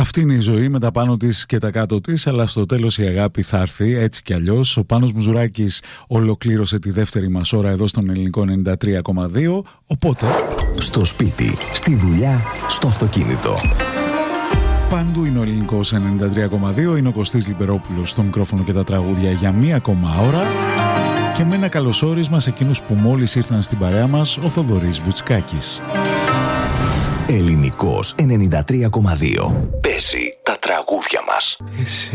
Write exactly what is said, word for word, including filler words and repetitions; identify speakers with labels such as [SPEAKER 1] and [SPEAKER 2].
[SPEAKER 1] Αυτή είναι η ζωή με τα πάνω της και τα κάτω της, αλλά στο τέλος η αγάπη θα έρθει έτσι κι αλλιώς. Ο Πάνος Μουζουράκης ολοκλήρωσε τη δεύτερη μας ώρα εδώ στον Ελληνικό ενενήντα τρία κόμμα δύο, οπότε...
[SPEAKER 2] Στο σπίτι, στη δουλειά, στο αυτοκίνητο.
[SPEAKER 1] Παντού είναι ο Ελληνικός ενενήντα τρία κόμμα δύο, είναι ο Κωστής Λιμπερόπουλος στο μικρόφωνο και τα τραγούδια για μία ακόμα ώρα. Και με ένα καλωσόρισμα σε εκείνους που μόλις ήρθαν στην παρέα μας, ο Θοδωρής Βουτσικάκης.
[SPEAKER 2] Ελληνικός ενενήντα τρία κόμμα δύο. Παίζει τα τραγούδια μας.
[SPEAKER 1] Εσύ